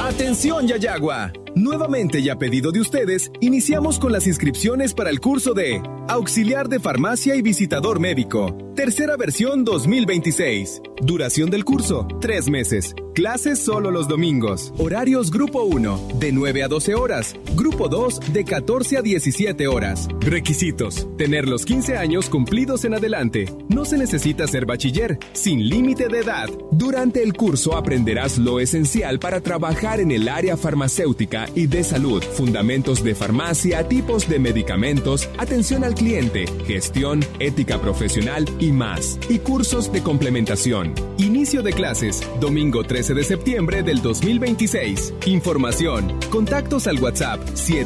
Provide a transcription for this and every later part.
¡Atención, Yayagua! Nuevamente y a pedido de ustedes, iniciamos con las inscripciones para el curso de Auxiliar de Farmacia y Visitador Médico. Tercera versión 2026. Duración del curso, 3 meses. Clases solo los domingos. Horarios Grupo 1, de 9 a 12 horas. Grupo 2, de 14 a 17 horas. Requisitos: tener los 15 años cumplidos en adelante. No se necesita ser bachiller, sin límite de edad. Durante el curso aprenderás lo esencial para trabajar en el área farmacéutica y de salud, fundamentos de farmacia, tipos de medicamentos, atención al cliente, gestión, ética profesional y más. Y cursos de complementación. Inicio de clases, domingo 13 de septiembre del 2026. Información, contactos al WhatsApp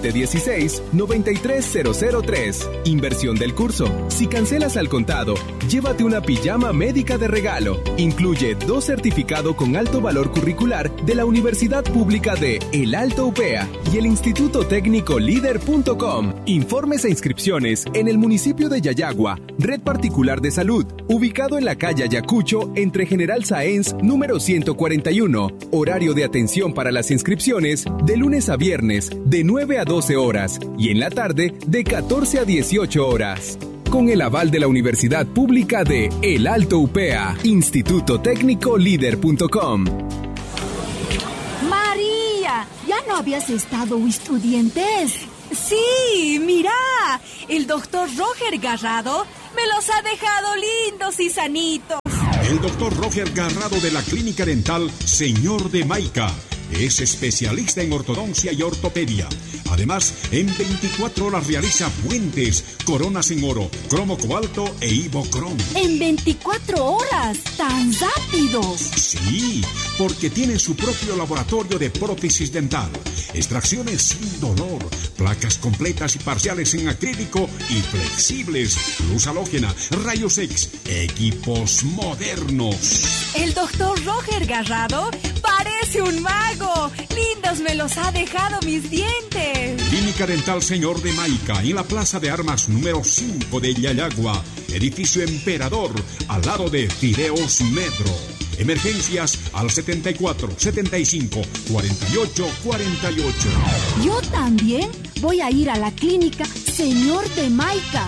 716-93003. Inversión del curso: si cancelas al contado, llévate una pijama médica de regalo. Incluye 2 certificados con alto valor curricular de la Universidad Pública de El Alto UPEA y el Instituto Técnico Líder.com. Informes e inscripciones en el municipio de Yayagua, Red Particular de Salud, ubicado en la calle Ayacucho, entre General Sáenz, número 141. Horario de atención para las inscripciones de lunes a viernes, de 9 a 12 horas, y en la tarde, de 14 a 18 horas. Con el aval de la Universidad Pública de El Alto UPEA, Instituto Técnico Líder.com. ¿Ya no habías estado estudiantes? Sí, mira, el doctor Roger Garrado me los ha dejado lindos y sanitos. El doctor Roger Garrado de la Clínica Dental Señor de Maica es especialista en ortodoncia y ortopedia. Además, en 24 horas realiza puentes, coronas en oro, cromo cobalto e ibocrom. ¿En 24 horas? ¿Tan rápido? Sí, porque tiene su propio laboratorio de prótesis dental, extracciones sin dolor, placas completas y parciales en acrílico y flexibles, luz halógena, rayos X, equipos modernos. El doctor Roger Garrado parece un mago. Lindos me los ha dejado mis dientes. Clínica Dental Señor de Maica, en la Plaza de Armas número 5 de Yayagua, edificio Emperador, al lado de Fideos Metro. Emergencias al 74 75 48 48. Yo también voy a ir a la clínica Señor de Maica.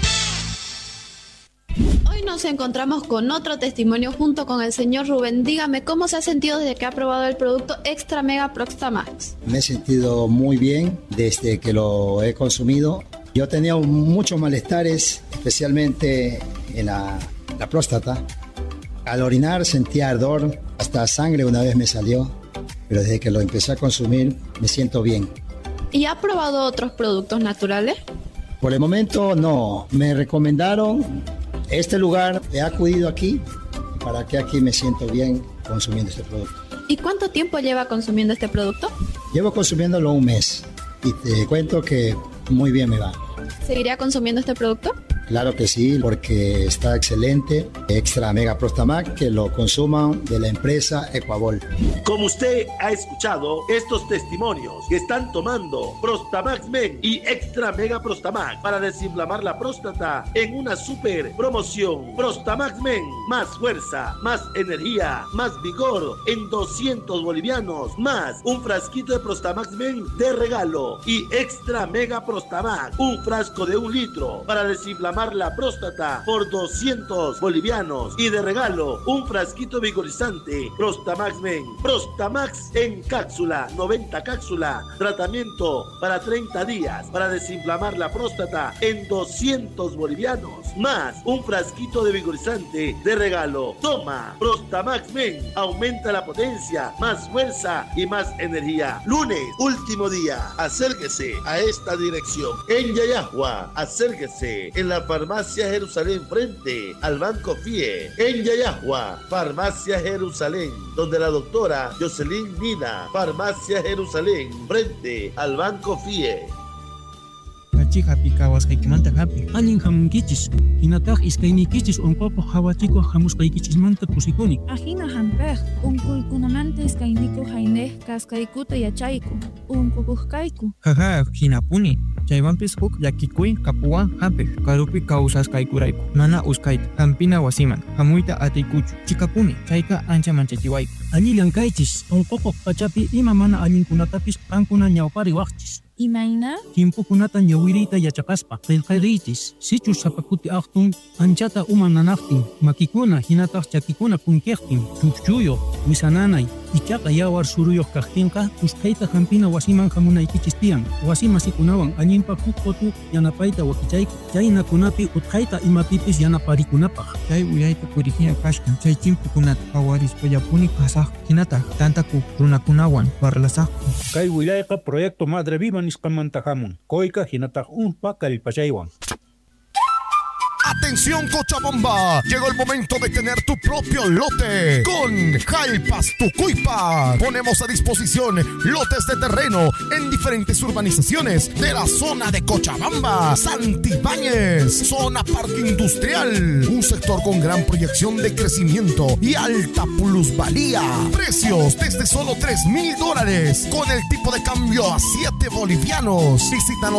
Hoy nos encontramos con otro testimonio junto con el señor Rubén. Dígame, ¿cómo se ha sentido desde que ha probado el producto Extra Mega Prostamax? Me he sentido muy bien desde que lo he consumido. Yo tenía muchos malestares, especialmente en la próstata. Al orinar sentía ardor, hasta sangre una vez me salió, pero desde que lo empecé a consumir me siento bien. ¿Y ha probado otros productos naturales? Por el momento no, me recomendaron este lugar, he acudido aquí, para que aquí me siento bien consumiendo este producto. ¿Y cuánto tiempo lleva consumiendo este producto? Llevo consumiéndolo un mes y te cuento que muy bien me va. ¿Seguiría consumiendo este producto? Claro que sí, porque está excelente. Extra Mega Prostamax, que lo consuman de la empresa Ecuabol. Como usted ha escuchado, estos testimonios que están tomando Prostamax Men y Extra Mega Prostamax para desinflamar la próstata en una super promoción. Prostamax Men, más fuerza, más energía, más vigor en 200 bolivianos, más un frasquito de Prostamax Men de regalo y Extra Mega Prostamax, un frasco de 1 litro para desinflamar la próstata por 200 bolivianos y de regalo un frasquito vigorizante Prostamax Men. Prostamax en cápsula, 90 cápsulas, tratamiento para 30 días para desinflamar la próstata en 200 bolivianos, más un frasquito de vigorizante de regalo. Toma Prostamax Men, aumenta la potencia, más fuerza y más energía. Lunes, último día, acérquese a esta dirección en Yayagua, acérquese en la Farmacia Jerusalén frente al Banco FIE. En Yayagua, Farmacia Jerusalén, donde la doctora Jocelyn Mina. Farmacia Jerusalén frente al Banco FIE. Uchi hapi kawas kaikumanta hapi. Alin hamunkichis. Hinataq iskaynikichis unquqa hawachikuq hamusqaykichismanta pusikuni. Ajina hampej, unquykunamanta iskayniku haynej kaskaykuta yachayku. Unqukuqkayku. Jaja, hinapuni. Chaywanpis huk llakikuy kapuwan hampej. Karupi kawsasqaykurayku. Mana uskayta. Hampina wasiman. Hamuyta atiykuchu. Chikapuni. Chayka ancha manchachiwayku. Allillankaychis. Unqukuq pachapi ima mana allinkunatapis qankuna ñawpari waqchis. Imayna? Timpukunata ñawiriyta yachaqaspa qillqariychis. Sichu sapakuti aqtun anchata uma nanaqtin. Makikuna hinataq chakikuna kunkiqtin. Chukchuyuq, wisananay, ichaqa yawar suruyuq kaqtinqa usqhayta hampina wasiman hamunaykichis tiyan. Wasi masikunawan allinpa huk qotu yanapayta wakichayku. Chaynakunapi utqhayta imapipis yanaparikunapaq. Chay uyayta purikina kashkan. Chay timpukunata qawarispa yapuni kasaq. Hinata tantaku runakunawan parlasaqku. Kay willayqa proyecto Madre Viva nisqamantahamun. Koyka hinataq unpa kallpachaywan. ¡Atención, Cochabamba! Llegó el momento de tener tu propio lote con Jalpas Tucuypa. Ponemos a disposición lotes de terreno en diferentes urbanizaciones de la zona de Cochabamba, Santibáñez, zona parque industrial, un sector con gran proyección de crecimiento y alta plusvalía. Precios desde solo $3,000 con el tipo de cambio a 7 bolivianos. Visítanos